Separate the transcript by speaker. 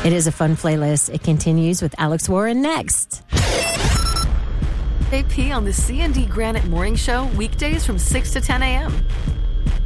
Speaker 1: It is a fun playlist. It continues with Alex Warren next.
Speaker 2: AP on the C&D Granite Morning Show, weekdays from 6 to 10 a.m.